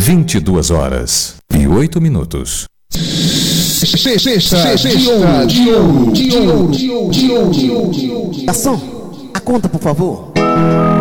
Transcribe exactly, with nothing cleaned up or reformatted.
vinte e duas horas e oito minutos. Sexta de ouro, de ouro, de ouro, de ouro, de ouro. Ação, a conta, por favor.